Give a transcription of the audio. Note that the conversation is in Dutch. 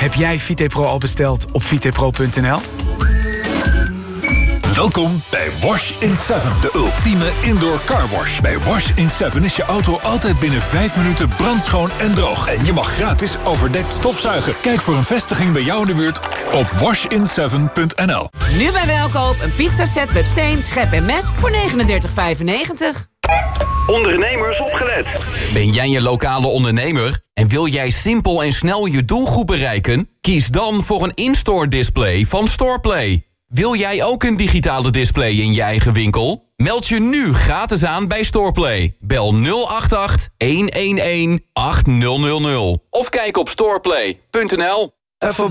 Heb jij VitePro al besteld op vitepro.nl? Welkom bij Wash in 7, de ultieme indoor carwash. Bij Wash in 7 is je auto altijd binnen 5 minuten brandschoon en droog. En je mag gratis overdekt stofzuigen. Kijk voor een vestiging bij jou in de buurt op washin7.nl. Nu bij Welkoop een pizzaset met steen, schep en mes voor 39,95. Ondernemers opgelet. Ben jij je lokale ondernemer en wil jij simpel en snel je doelgroep bereiken? Kies dan voor een in-store display van Storeplay. Wil jij ook een digitale display in je eigen winkel? Meld je nu gratis aan bij Storeplay. Bel 088 111 8000 of kijk op storeplay.nl.